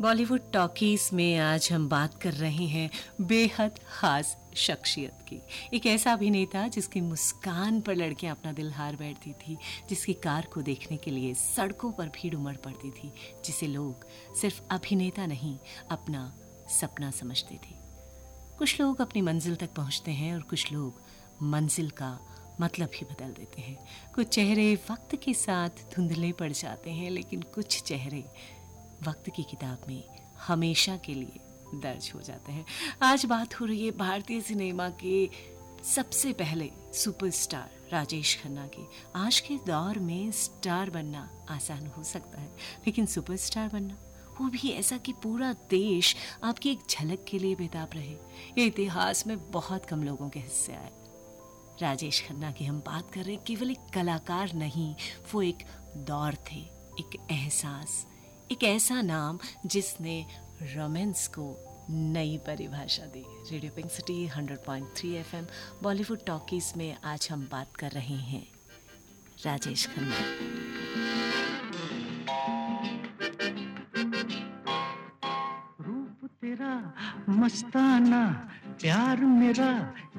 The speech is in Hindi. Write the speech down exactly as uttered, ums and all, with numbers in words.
बॉलीवुड टॉकीज में आज हम बात कर रहे हैं बेहद खास शख्सियत की। एक ऐसा अभिनेता जिसकी मुस्कान पर लड़कियां अपना दिल हार बैठती थी, जिसकी कार को देखने के लिए सड़कों पर भीड़ उमड़ पड़ती थी, जिसे लोग सिर्फ अभिनेता नहीं अपना सपना समझते थे। कुछ लोग अपनी मंजिल तक पहुंचते हैं और कुछ लोग मंजिल का मतलब ही बदल देते हैं। कुछ चेहरे वक्त के साथ धुंधले पड़ जाते हैं, लेकिन कुछ चेहरे वक्त की किताब में हमेशा के लिए दर्ज हो जाते हैं। आज बात हो रही है भारतीय सिनेमा के सबसे पहले सुपरस्टार राजेश खन्ना की। आज के दौर में स्टार बनना आसान हो सकता है, लेकिन सुपरस्टार बनना, वो भी ऐसा कि पूरा देश आपकी एक झलक के लिए बेताब रहे, ये इतिहास में बहुत कम लोगों के हिस्से आए। राजेश खन्ना की हम बात कर रहे हैं। केवल एक कलाकार नहीं, वो एक दौर थे, एक एहसास, एक ऐसा नाम जिसने रोमांस को नई परिभाषा दी। Radio pink city hundred point three FM Bollywood talkies में आज हम बात कर रहे हैं राजेश खन्ना। रूप तेरा मस्ताना, प्यार मेरा